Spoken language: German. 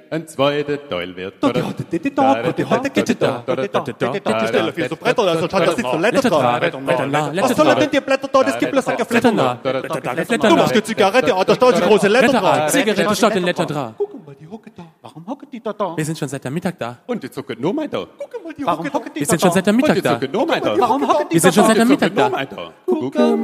ein zweiter Teil wird. Die Stelle viel so Bretter, also da sitzt der Letter dran. Was sollen denn die Blätter da? Das gibt bloß ein Geflatter. Du machst eine Zigarette, da steht eine große Letter dran. Zigarette steht in Letter dran. Guck mal, die hocke da. Warum hocke die da? Wir sind schon seit der Mittag da. Und die zucken nur mal da. Guck mal, die hocke da. Wir sind schon seit der Und Mittag die da. zucken nur mal da. Warum hocke die Wir sind schon seit der Die zucken Mittag nur da. mal da. Guck